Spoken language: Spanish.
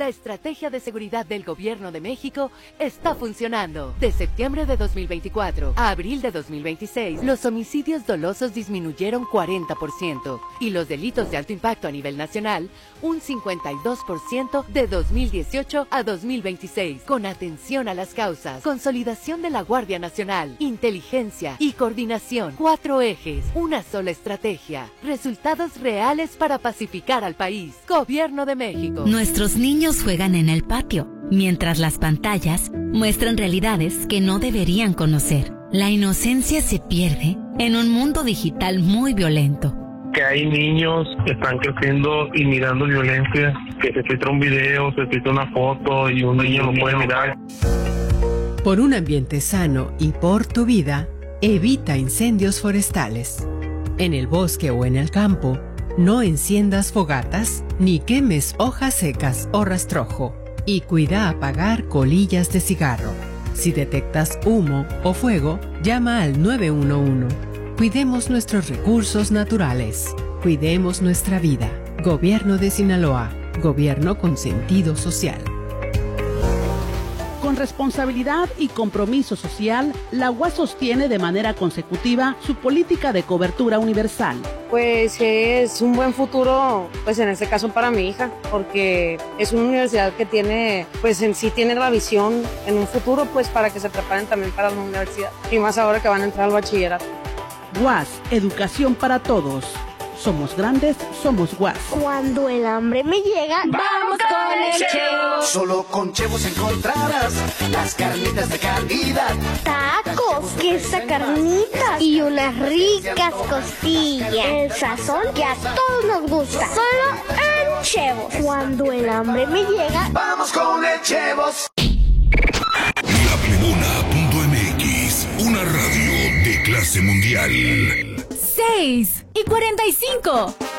La estrategia de seguridad del Gobierno de México está funcionando. De septiembre de 2024 a abril de 2026, los homicidios dolosos disminuyeron 40% y los delitos de alto impacto a nivel nacional un 52% de 2018 a 2026. Con atención a las causas, consolidación de la Guardia Nacional, inteligencia y coordinación. 4 ejes, una sola estrategia. Resultados reales para pacificar al país. Gobierno de México. Nuestros niños juegan en el patio, mientras las pantallas muestran realidades que no deberían conocer. La inocencia se pierde en un mundo digital muy violento. Que hay niños que están creciendo y mirando violencia, que se filtra un video, se filtra una foto y un niño lo puede mirar. Por un ambiente sano y por tu vida, evita incendios forestales. En el bosque o en el campo, no enciendas fogatas ni quemes hojas secas o rastrojo. Y cuida apagar colillas de cigarro. Si detectas humo o fuego, llama al 911. Cuidemos nuestros recursos naturales. Cuidemos nuestra vida. Gobierno de Sinaloa. Gobierno con sentido social. Con responsabilidad y compromiso social, la UAS sostiene de manera consecutiva su política de cobertura universal. Pues es un buen futuro, pues en este caso para mi hija, porque es una universidad que tiene, pues en sí tiene la visión en un futuro, pues para que se preparen también para la universidad, y más ahora que van a entrar al bachillerato. UAS, educación para todos. Somos grandes, somos UAS. Cuando el hambre me llega, ¡vamos con el Chevo! Solo con Chevos encontrarás las carnitas de calidad. Tacos, queso, carnitas y unas ricas costillas. El sazón que a todos nos gusta. Solo en Chevos. Cuando el hambre me llega, ¡vamos con el Chevos! LaTribuna.mx, una radio de clase mundial. 6:45.